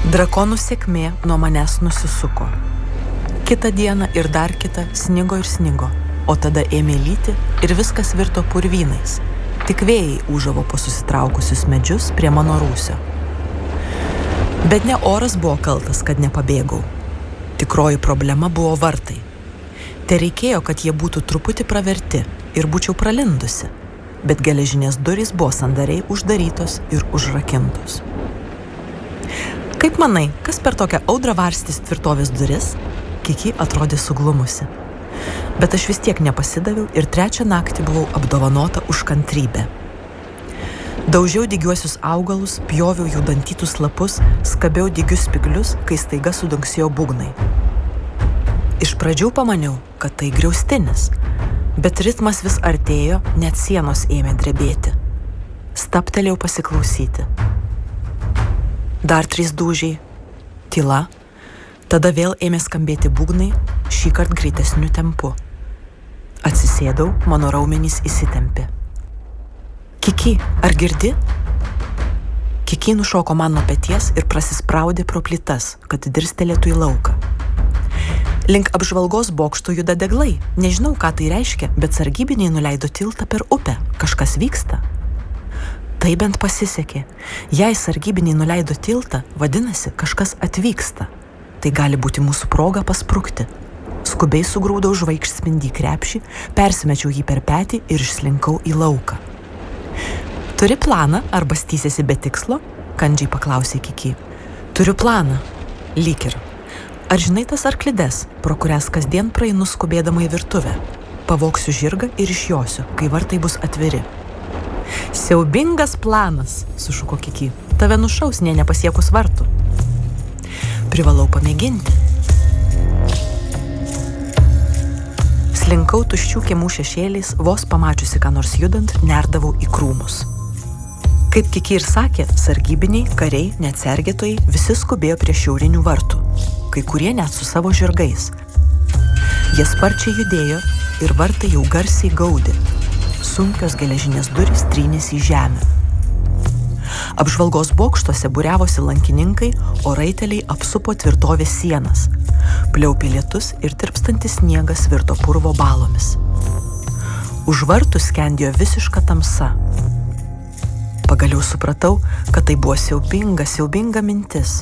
Drakonų sėkmė nuo manęs nusisuko. Kitą dieną ir dar kitą snigo ir snigo, o tada ėmė lyti ir viskas virto purvynais. Tik vėjai ūžavo po susitraukusius medžius prie mano rūsio. Bet ne oras buvo kaltas, kad nepabėgau. Tikroji problema buvo vartai. Tereikėjo, kad jie būtų truputį praverti ir būčiau pralindusi, bet geležinės durys buvo sandariai uždarytos ir užrakintos. Kaip manai, kas per tokią audrą varstys tvirtovės duris? Kiki atrodė suglumusi. Bet aš vis tiek nepasidaviau ir 3 naktį buvau apdovanota už kantrybę. Daužiau dygiuosius augalus, pjoviau jų dantytus lapus, skabėjau dygius spiglius, kai staiga sudunksėjo būgnai. Iš pradžių pamaniau, kad tai griaustinis, bet ritmas vis artėjo, net sienos ėmė drebėti. Stabtelėjau pasiklausyti. Dar 3 dūžiai, tyla, tada vėl ėmė skambėti būgnai, šįkart greitesniu tempu. Atsisėdau, mano raumenys įsitempė. Kiki, ar girdi? Kiki nušoko man nuo peties ir prasispraudė pro plytas, kad dirstelėtų į lauką. Link apžvalgos bokštų juda deglai. Nežinau, ką tai reiškia, bet sargybiniai nuleido tiltą per upę. Kažkas vyksta? Tai bent pasisekė. Jei sargybiniai nuleido tiltą, vadinasi, kažkas atvyksta. Tai gali būti mūsų proga pasprukti. Skubiai sugrūdau žvaigždspindį krepšį, persimečiau jį per petį ir išslinkau į lauką. Turi planą ar bastysiesi be tikslo? Kandžiai paklausė Kiki. Turiu planą. Lyg ir. Ar žinai tas arklides, pro kurias kasdien praeinu skubėdama į virtuvę? Pavoksiu žirgą ir išjosiu, kai vartai bus atviri. Siaubingas planas, sušuko Kiki. Tave nušaus nė nepasiekus vartų. Privalau pamėginti. Slinkau tuščių kiemų šešėliais, vos pamačiusi, ką nors judant, nerdavau į krūmus. Kaip Kiki ir sakė, sargybiniai, kariai, net sergėtojai visi skubėjo prie šiaurinių vartų, kai kurie net su savo žirgais. Jie sparčiai judėjo ir vartai jau garsiai gaudė. Sunkios geležinės durys trynėsi į žemę. Apžvalgos bokštuose būriavosi lankininkai, o raiteliai apsupo tvirtovės sienas. Pliaupė lietus ir tirpstantis sniegas virto purvo balomis. Už vartų skendėjo visiška tamsa. Pagaliau supratau, kad tai buvo siaubinga mintis.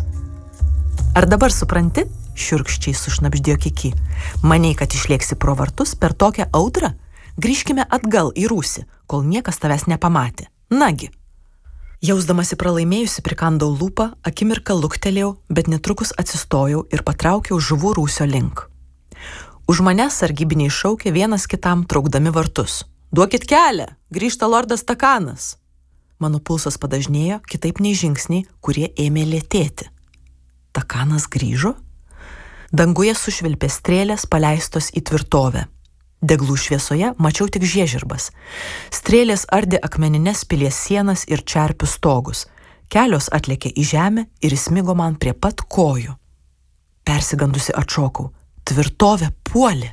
Ar dabar supranti? Šiurkščiai sušnabždėjo Kiki. Manei, kad išlėksi pro vartus per tokią audrą? Grįžkime atgal į rūsį, kol niekas tavęs nepamatė. Nagi. Jausdamasi pralaimėjusi prikandau lūpą, akimirką luktelėjau, bet netrukus atsistojau ir patraukiau žuvų rūsio link. Už manęs sargybiniai šaukė vienas kitam traukdami vartus. Duokit kelią, grįžta lordas Takanas. Mano pulsas padažnėjo, kitaip nei žingsniai, kurie ėmė lėtėti. Takanas grįžo? Danguje sušvilpė strėlės paleistos į tvirtovę. Deglų šviesoje mačiau tik žiežirbas. Strėlės ardė akmenines pilies sienas ir čerpių stogus. Kelios atlėkė į žemę ir įsmigo man prie pat kojų. Persigandusi atšokau. Tvirtovė puolė.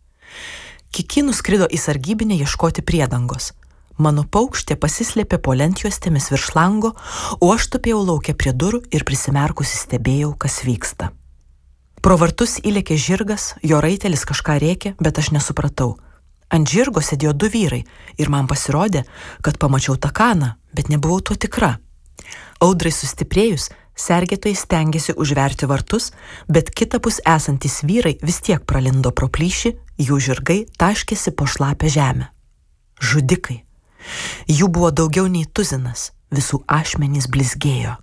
Kiki nuskrido į sargybinę ieškoti priedangos. Mano paukštė pasislėpė po lentjuostėmis virš lango, o aš tupėjau lauke prie durų ir prisimerkusi stebėjau, kas vyksta. Pro vartus įlėkė žirgas, jo raitelis kažką rėkė, bet aš nesupratau. Ant žirgo sėdėjo 2 vyrai ir man pasirodė, kad pamačiau Takaną, bet nebuvau tuo tikra. Audrai sustiprėjus, sergėtojai stengėsi užverti vartus, bet kitapus esantys vyrai vis tiek pralindo pro plyšį, jų žirgai taškėsi po šlapę žemę. Žudikai. Jų buvo daugiau nei tuzinas, visų ašmenys blizgėjo.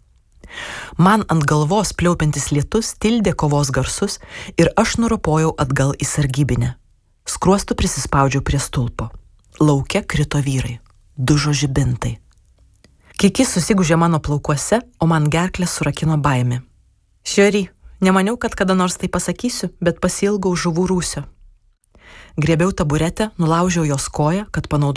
Man ant galvos pliaupiantis lietus tildė kovos garsus ir aš nuropojau atgal į sargybinę. Skruostu prisispaudžiau prie stulpo. Lauke krito vyrai. Dužo žibintai. Kiki susigūžė mano plaukuose, o man gerklę surakino baimė. Šiori, nemaniau, kad kada nors tai pasakysiu, bet pasiilgau žuvų rūsio. Griebiau taburetę, nulaužiau jos koją, kad panaudojau